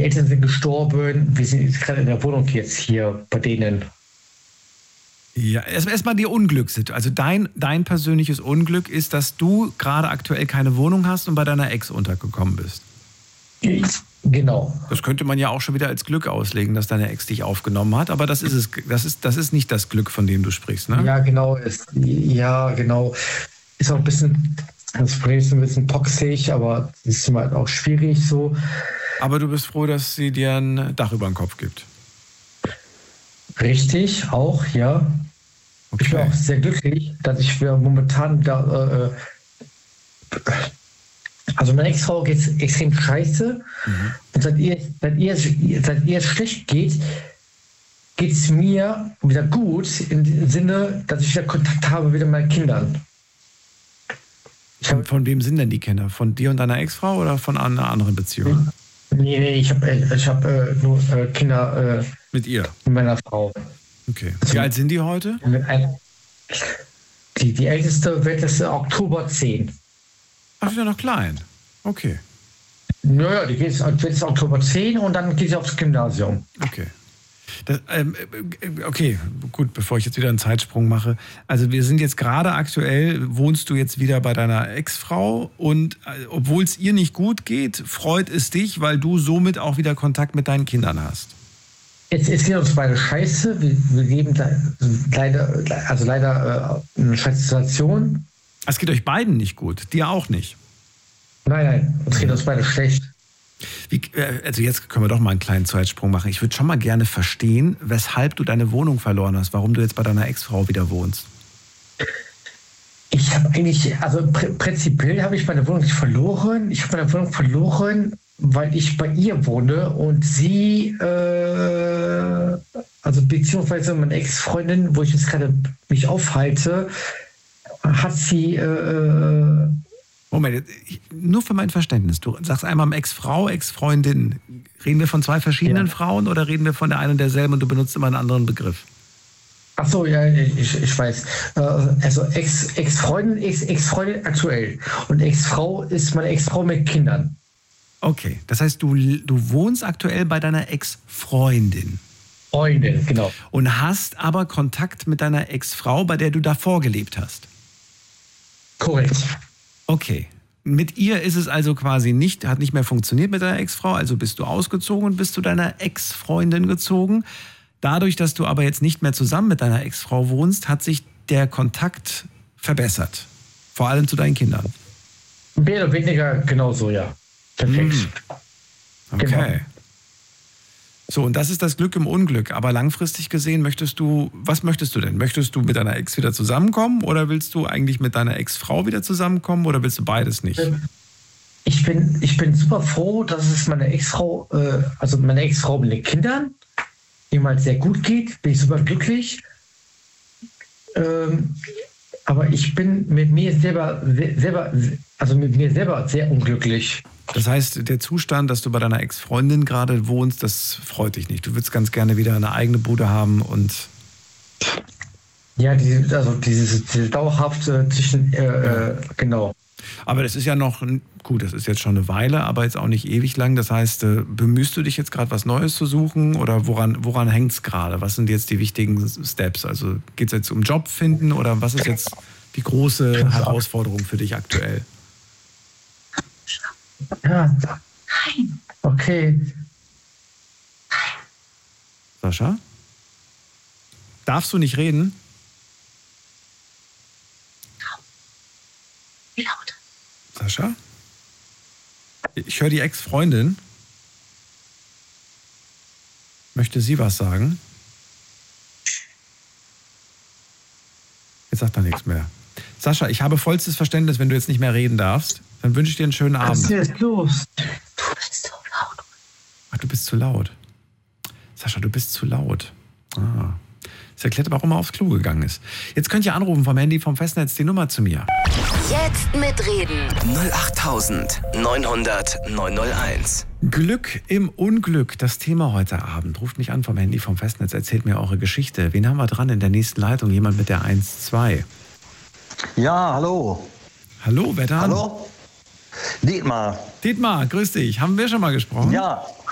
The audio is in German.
Eltern sind gestorben. Wir sind jetzt gerade in der Wohnung jetzt hier bei denen. Ja, erstmal die Unglückssituation. Also dein persönliches Unglück ist, dass du gerade aktuell keine Wohnung hast und bei deiner Ex untergekommen bist. Genau. Das könnte man ja auch schon wieder als Glück auslegen, dass deine Ex dich aufgenommen hat, aber das ist nicht das Glück, von dem du sprichst, ne? Ja, genau. Genau. Ist auch ein bisschen, das Problem ist ein bisschen toxisch, aber ist immer auch schwierig so. Aber du bist froh, dass sie dir ein Dach über den Kopf gibt. Richtig, auch, ja. Okay. Ich bin auch sehr glücklich, dass ich momentan da, also meine Ex-Frau geht es extrem scheiße. Und seit ihr es schlecht geht, geht es mir wieder gut, im Sinne, dass ich wieder Kontakt habe mit meinen Kindern. Von wem sind denn die Kinder? Von dir und deiner Ex-Frau oder von einer anderen Beziehung? Nee, ich hab nur Kinder mit ihr? Mit meiner Frau. Okay. Wie alt sind die heute? Die älteste wird das Oktober 10. Ach, wieder noch klein. Okay. Naja, die geht jetzt Oktober 10 und dann geht sie aufs Gymnasium. Okay. Okay, gut, bevor ich jetzt wieder einen Zeitsprung mache. Also wir sind jetzt gerade aktuell, wohnst du jetzt wieder bei deiner Ex-Frau und obwohl es ihr nicht gut geht, freut es dich, weil du somit auch wieder Kontakt mit deinen Kindern hast. Es geht uns beide scheiße. Wir leben leider eine scheiße Situation. Es geht euch beiden nicht gut, dir auch nicht. Nein, es geht uns beide schlecht. Also jetzt können wir doch mal einen kleinen Zeitsprung machen. Ich würde schon mal gerne verstehen, weshalb du deine Wohnung verloren hast, warum du jetzt bei deiner Ex-Frau wieder wohnst. Ich habe eigentlich, also prinzipiell habe ich meine Wohnung nicht verloren. Ich habe meine Wohnung verloren, weil ich bei ihr wohne und sie, also beziehungsweise meine Ex-Freundin, wo ich jetzt gerade mich aufhalte, hat sie... Moment, nur für mein Verständnis. Du sagst einmal Ex-Frau, Ex-Freundin. Reden wir von zwei verschiedenen Frauen oder reden wir von der einen und derselben und du benutzt immer einen anderen Begriff? Ach so, ja, ich weiß. Also Ex-Freundin ist Ex-Freundin aktuell und Ex-Frau ist meine Ex-Frau mit Kindern. Okay, das heißt, du wohnst aktuell bei deiner Ex-Freundin. Freundin, genau. Und hast aber Kontakt mit deiner Ex-Frau, bei der du davor gelebt hast. Korrekt. Okay. Mit ihr ist es also quasi hat nicht mehr funktioniert mit deiner Ex-Frau, also bist du ausgezogen und bist zu deiner Ex-Freundin gezogen. Dadurch, dass du aber jetzt nicht mehr zusammen mit deiner Ex-Frau wohnst, hat sich der Kontakt verbessert. Vor allem zu deinen Kindern. Mehr oder weniger genauso, ja. Perfekt. Okay. Genau. So, und das ist das Glück im Unglück. Aber langfristig gesehen was möchtest du denn? Möchtest du mit deiner Ex wieder zusammenkommen oder willst du eigentlich mit deiner Ex-Frau wieder zusammenkommen oder willst du beides nicht? Ich bin super froh, dass es meine Ex-Frau mit den Kindern ihm halt sehr gut geht. Bin ich super glücklich. Aber ich bin mit mir selber sehr unglücklich. Das heißt, der Zustand, dass du bei deiner Ex-Freundin gerade wohnst, das freut dich nicht. Du würdest ganz gerne wieder eine eigene Bude haben und... Ja, diese dauerhafte genau. Aber das ist ja noch, gut, das ist jetzt schon eine Weile, aber jetzt auch nicht ewig lang. Das heißt, bemühst du dich jetzt gerade was Neues zu suchen oder woran hängt es gerade? Was sind jetzt die wichtigen Steps? Also geht es jetzt um Job finden oder was ist jetzt die große Herausforderung für dich aktuell? Ja. Okay. Sascha? Darfst du nicht reden? Wie laut? Sascha? Ich höre die Ex-Freundin. Möchte sie was sagen? Jetzt sagt er nichts mehr. Sascha, ich habe vollstes Verständnis, wenn du jetzt nicht mehr reden darfst. Dann wünsche ich dir einen schönen Abend. Was ist jetzt los? Du bist so laut. Ach, du bist zu laut. Sascha, du bist zu laut. Ah. Das erklärt, warum er aufs Klo gegangen ist. Jetzt könnt ihr anrufen vom Handy, vom Festnetz, die Nummer zu mir. Jetzt mitreden. 08900 901. Glück im Unglück, das Thema heute Abend. Ruft mich an vom Handy, vom Festnetz, erzählt mir eure Geschichte. Wen haben wir dran in der nächsten Leitung? Jemand mit der 1-2. Ja, hallo. Hallo, wer da? Hallo? Dietmar. Dietmar, grüß dich. Haben wir schon mal gesprochen? Ja,